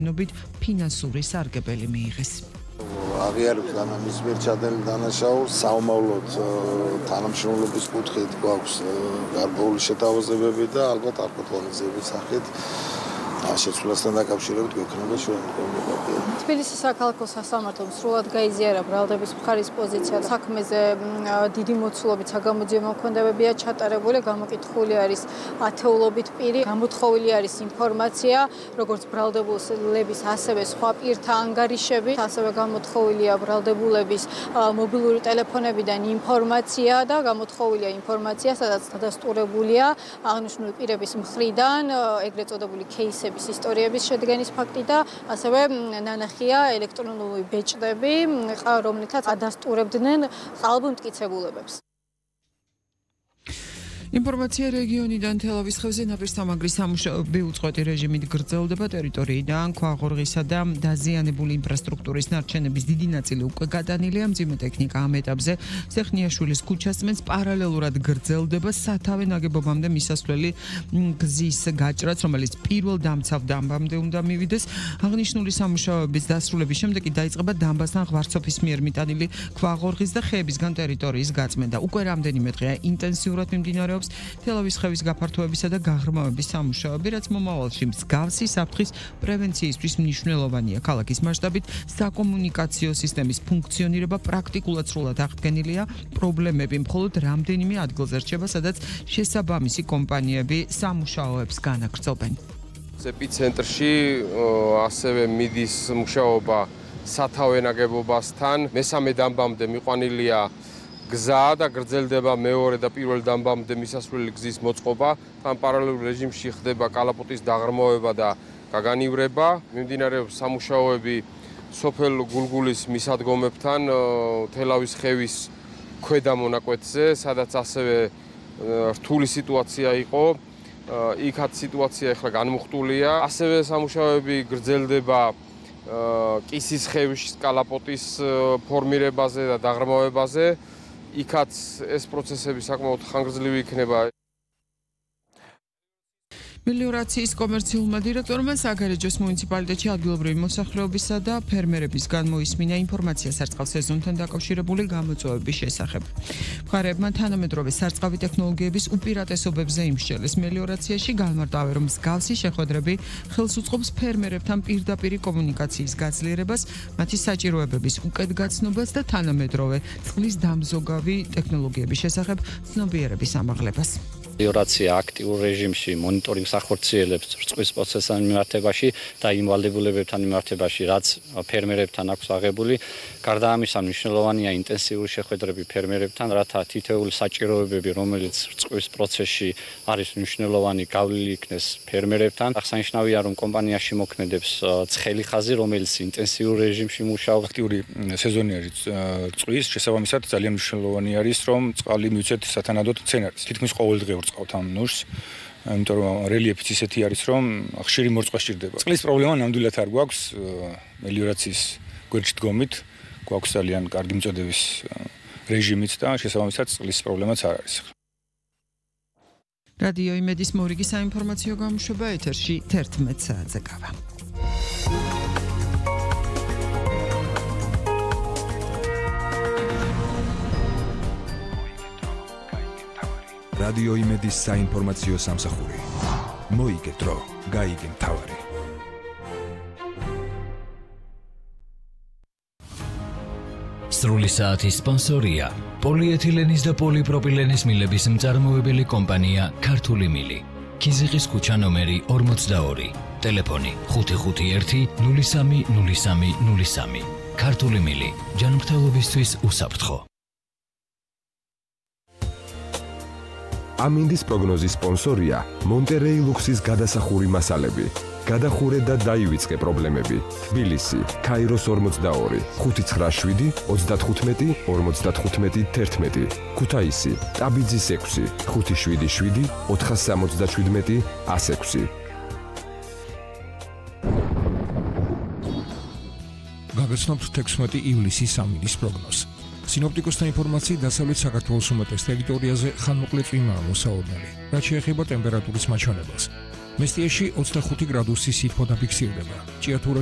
ნობით ფინანსური სარგებელი მიიღეს. აღიარებს მის მიერ ჩადენილ დანაშაულს საომავლოდ თანამშრომლობის კუთხით გვაქვს გარკვეული შეთავაზებები და ალბათ არქოტონიზების სახით შეცვლასთან დაკავშირებით გვექნება შემოქმედება. თბილისის საქალაქო სასამართლომ სრულად გაიზიარა ბრალდების მხარის პოზიცია საქმეზე დიდი მოცულობით საგამოძიებო მოქმედებებია ჩატარებული, გამოკითხული არის ათეულობით პირი, გამოთხოვილი არის ინფორმაცია, როგორც ბრალდებულების, ასევე სხვა პირთა ანგარიშები, ასევე გამოთხოვილია ბრალდებულების მობილური ტელეფონებიდან ინფორმაცია და გამოთხოვილია ინფორმაცია, სადაც დადასტურებულია აღნიშნული პირების მხრიდან ეგრეთ წოდებული кейსების ისტორიების შედგენის ფაქტი და ასევე ნანახია ელექტრონული ბეჭდები, რომლითაც ადასტურებდნენ ყალბ მტკიცებულებებს. ინფორმაცია რეგიონიდან თელავის ხევზე ნაპირსამაგრის სამუშაოები უწყვეტი რეჟიმით გრძელდება ტერიტორიიდან ქვაღორღისა და დაზიანებული ინფრასტრუქტურის ნარჩენების დიდი ნაწილი უკვე გადანილია მძიმე ტექნიკა ამ ეტაპზე სეხნიაშვილის ქუჩასწმენს პარალელურად გრძელდება სათავე ნაგებობამდე მისასვლელი გზის გაჭრაც რომელიც პირველ დამცავ დამბამდე უნდა მივიდეს აღნიშნული სამუშაოების დასრულების შემდეგ კი დაიწყება დამბასთან ღვარცოფის მიერ მიტანილი ქვაღორღის და ხეებისგან ტერიტორიის გაწმენდა უკვე რამდენიმე დღეა ინტენსიურად მიმდინარეობს თელავის ხევის გაფართოებისა და გაღრმავების სამუშაოები, რაც მომავალში მსგავსი საფრთხის პრევენციისთვის მნიშვნელოვანია. ქალაქის მასშტაბით საკომუნიკაციო სისტემის ფუნქციონირება პრაქტიკულად სრულად აღდგენილია, პრობლემები მხოლოდ რამდენიმე ადგილზე რჩება, სადაც შესაბამისი კომპანიები სამუშაოებს განაგრძობენ. ეპიცენტრში ასევე მიდის მუშაობა სათავე ნაგებობასთან, მესამე დამბამდე მიყვანილია გზა და გრძელდება მეორე და პირველ დამბამდე მისასვლელი გზის მოწყობა, თან პარალელურ რეჟიმში ხდება კალაპოტის დაღრმავება და გაგანივრება. მიმდინარეობს სამუშაოები სოფელ გულგულის მისადგომებთან თელავის ხევის ქვედა მონაკვეთზე, სადაც ასევე რთული სიტუაცია იყო. იქაც სიტუაცია ახლა განმუხტულია. ასევე სამუშაოები გრძელდება კისის ხევის კალაპოტის ფორმირებაზე და დაღრმავებაზე. იქაც ეს პროცესები საკმაოდ ხანგრძლივი იქნება. მელიორაციის კომერციულმა დირექტორმა საგარეჯოს მუნიციპალიტეტში ადგილობრივი მოსახლეობისა და ფერმერებისგან მოისმინა ინფორმაცია სარწყავ სეზონთან დაკავშირებული გამოწვევების შესახებ. მხარეებმა თანამედროვე სარწყავი ტექნოლოგიების უპირატესობებზე იმსჯელეს მელიორაციაში განმარტავენ, რომ მსგავსი შეხვედრები ხელს უწყობს ფერმერებთან პირდაპირი კომუნიკაციის გაძლიერებას, მათი საჭიროებების უკეთგაცნობას და თანამედროვე წყლის დამზოგავი ტექნოლოგიების შესახებ ცნობიერების ამაღლებას. მელიორაცია აქტიურ რეჟიმში მონიტორინგს ახორციელებს წყლის პროცესთან მიმართებაში და იმ ვალდებულებებთან მიმართებაში, რაც ფერმერებთან აქვს აღებული. გარდა ამისა, მნიშვნელოვანია ინტენსიური შეხვედრები ფერმერებთან, რათა თითოეული საჭიროებები, რომელიც წყლის პროცესში არის მნიშვნელოვანი, გავლილი იქნეს ფერმერებთან. აღსანიშნავია, რომ კომპანიაში მოქმედებს ცხელი ხაზი, რომელიც ინტენსიურ რეჟიმში მუშაობს. აქტიური სეზონი არის წყლის, შესაბამისად ძალიან მნიშვნელოვანი არის, რომ წყალი მივცეთ სათანადოდ მცენარეს. თითქმის ყოველ დღე ვწყავთ ამ ნუშს. იმიტომ რომ რელიეფიც ისეთი არის, რომ ხშირი მორწყვა სჭირდება. წყლის პრობლემა ნამდვილად არ გვაქვს მელიორაციის გვერდში დგომით, გვაქვს ძალიან კარგი მიწოდების რეჟიმით და შესაბამისად წყლის პრობლემაც არ არის. რადიო იმედის მორიგი საინფორმაციო გამოშვება ეთერში 11 საათზე გავა. რადიო იმედის საინფორმაციო სამსახური. მოიგე დრო, გაიგე მთავარი. სრული საათის სპონსორია პოლიეთილენის და პოლიპროპილენის მილების მწარმოებელი კომპანია ქართული მილი. ქიზიყის ქუჩა ნომერი 42. ტელეფონი 551 03 03 03. ქართული მილი. ჯანმრთელობისთვის უსაფრთხო. ამინდის პროგნოზის სპონსორია მონტერეი ლუქსის გადასახური მასალები. გადახურე და დაივიწყე პრობლემები. თბილისი, ქაიროს 42, 597, 35, 55, 11. ქუთაისი, ტაბიძის 6, 577, 477, 106. გაგაცნობთ 16 ივლისის ამინდის პროგნოზს. სინოპტიკოსთა ინფორმაციით დასავლეთ საქართველოს უმეტეს ტერიტორიაზე ხანმოკლე წვიმაა მოსაოდნელი, რაც შეეხება ტემპერატურის მაჩვენებელს. მესტიაში 25 გრადუსი სითბო დაფიქსირდება. ჭიათურა